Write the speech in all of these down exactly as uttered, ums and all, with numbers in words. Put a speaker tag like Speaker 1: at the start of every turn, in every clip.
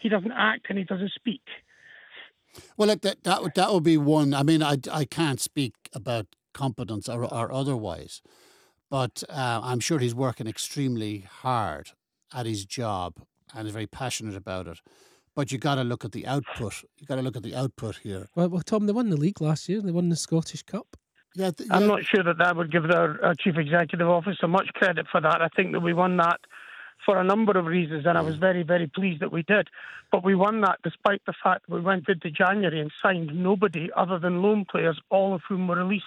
Speaker 1: he doesn't act and he doesn't speak.
Speaker 2: Well, look, that that would that would be one. I mean, I, I can't speak about competence or, or otherwise, but uh, I'm sure he's working extremely hard at his job and is very passionate about it. But you got to look at the output. You got to look at the output here.
Speaker 3: Well, well, Tom, they won the league last year. They won the Scottish Cup.
Speaker 2: Yeah, th-
Speaker 1: I'm
Speaker 2: yeah.
Speaker 1: not sure that that would give our, our chief executive officer much credit for that. I think that we won that for a number of reasons, and I was very, very pleased that we did. But we won that despite the fact that we went into January and signed nobody other than loan players, all of whom were released.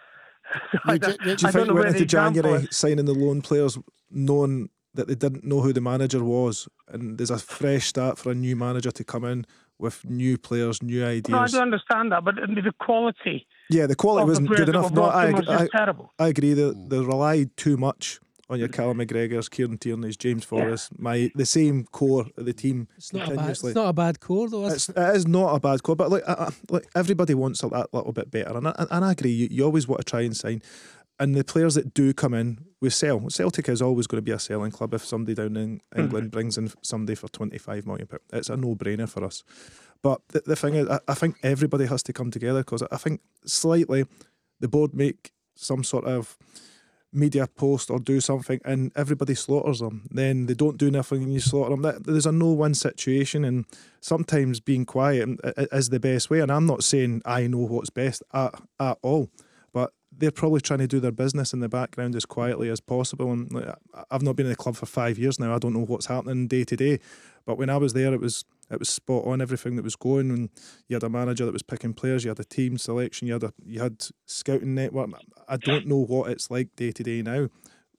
Speaker 4: Do you, do you think we went into January signing the loan players knowing that they didn't know who the manager was, and there's a fresh start for a new manager to come in with new players, new ideas?
Speaker 1: No, I do understand that, but the quality...
Speaker 4: Yeah, the quality wasn't good enough. No, I, I,
Speaker 1: terrible.
Speaker 4: I agree that they relied too much on your Callum McGregors, Kieran Tierney's, James Forrest, yeah. my the same core of the team.
Speaker 3: It's not, a bad, it's not a bad core, though.
Speaker 4: It's, it is not a bad core, but like, uh, like everybody wants a, that little bit better, and I, and I agree. You, you always want to try and sign, and the players that do come in, we sell. Celtic is always going to be a selling club. If somebody down in England mm-hmm. brings in somebody for twenty-five million pounds, it's a no-brainer for us. But the, the thing is, I, I think everybody has to come together, because I think slightly the board make some sort of media post or do something and everybody slaughters them. Then they don't do nothing and you slaughter them. That, there's a no-win situation, and sometimes being quiet is the best way. And I'm not saying I know what's best at, at all, but they're probably trying to do their business in the background as quietly as possible. And like, I've not been in the club for five years now. I don't know what's happening day to day. But when I was there, it was it was spot on, everything that was going. And you had a manager that was picking players, you had a team selection, you had a you had scouting network. I don't know what it's like day to day now,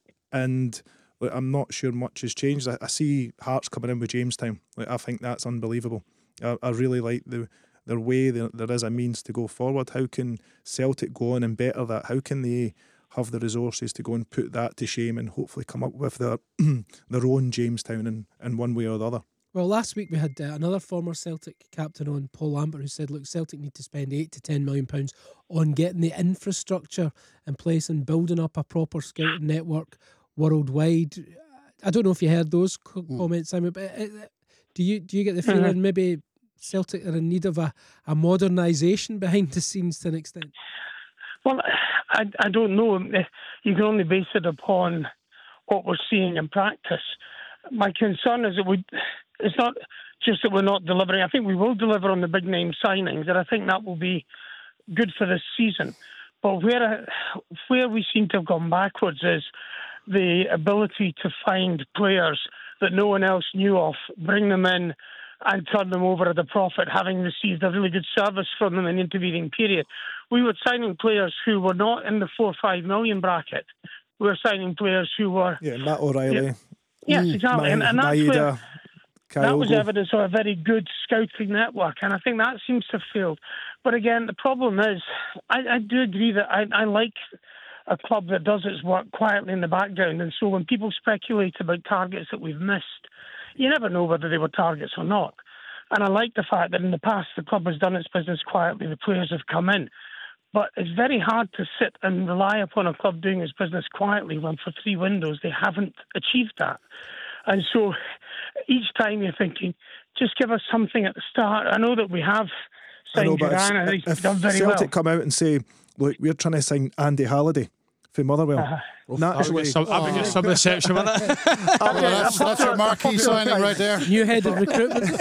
Speaker 4: and like, I'm not sure much has changed. I, I see Hearts coming in with Jamestown. Like, I think that's unbelievable. I, I really like the their way. There, there is a means to go forward. How can Celtic go on and better that? How can they have the resources to go and put that to shame and hopefully come up with their their own Jamestown in, in one way or the other?
Speaker 3: Well, last week we had uh, another former Celtic captain on, Paul Lambert, who said, look, Celtic need to spend eight to ten million pounds on getting the infrastructure in place and building up a proper scouting network worldwide. I don't know if you heard those co- mm. comments, Simon, but uh, do you do you get the feeling mm-hmm. maybe Celtic are in need of a, a modernisation behind the scenes to an extent?
Speaker 1: Well, I, I don't know. You can only base it upon what we're seeing in practice. My concern is that we, it's not just that we're not delivering. I think we will deliver on the big name signings, and I think that will be good for this season. But where where we seem to have gone backwards is the ability to find players that no one else knew of, bring them in and turn them over at a profit, having received a really good service from them in the intervening period. We were signing players who were not in the four or five million bracket. We were signing players who were...
Speaker 4: Yeah, Matt O'Reilly.
Speaker 1: Yeah, yes, exactly.
Speaker 4: Ma-
Speaker 1: and, and that's
Speaker 4: Maeda,
Speaker 1: where, that was
Speaker 4: Kyogo.
Speaker 1: evidence of a very good scouting network, and I think that seems to have failed. But again, the problem is, I, I do agree that I, I like a club that does its work quietly in the background, and so when people speculate about targets that we've missed, you never know whether they were targets or not. And I like the fact that in the past the club has done its business quietly, the players have come in. But it's very hard to sit and rely upon a club doing its business quietly when for three windows they haven't achieved that. And so each time you're thinking, just give us something at the start. I know that we have signed Duran and he's
Speaker 4: if
Speaker 1: done very
Speaker 4: Celtic
Speaker 1: well.
Speaker 4: Celtic come out and say, look, we're trying to sign Andy Halliday for Motherwell.
Speaker 1: Uh-huh.
Speaker 4: Naturally,
Speaker 5: some, I've got some reception with it.
Speaker 2: Oh, well, that's, that's your marquee signing right there.
Speaker 3: New head of recruitment.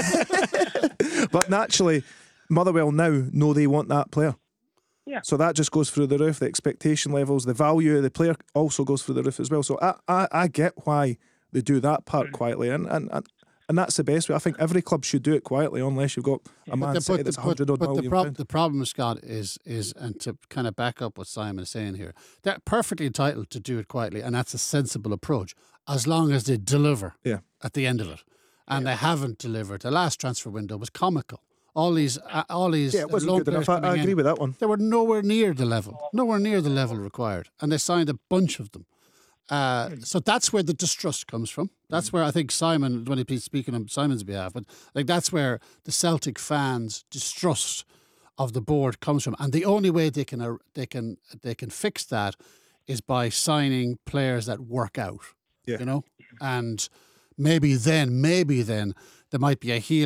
Speaker 4: But naturally, Motherwell now know they want that player.
Speaker 1: Yeah.
Speaker 4: So that just goes through the roof. The expectation levels, the value of the player also goes through the roof as well. So I, I, I get why they do that part quietly, and, and, and And that's the best way. I think every club should do it quietly, unless you've got a Man
Speaker 2: the,
Speaker 4: City that's one hundred odd
Speaker 2: but
Speaker 4: million
Speaker 2: the, prob-
Speaker 4: pound.
Speaker 2: the problem, Scott, is is and to kind of back up what Simon is saying here, they're perfectly entitled to do it quietly, and that's a sensible approach, as long as they deliver
Speaker 4: yeah.
Speaker 2: at the end of it. And yeah. they haven't delivered. The last transfer window was comical. All these, uh, all these.
Speaker 4: Yeah, it wasn't good enough. I, I agree
Speaker 2: in,
Speaker 4: with that one.
Speaker 2: They were nowhere near the level, nowhere near the level required, and they signed a bunch of them. Uh, so that's where the distrust comes from. That's where I think Simon, when he's speaking on Simon's behalf, but like that's where the Celtic fans' distrust of the board comes from, and the only way they can uh, they can they can fix that is by signing players that work out.
Speaker 4: Yeah.
Speaker 2: You know, and maybe then, maybe then there might be a heel.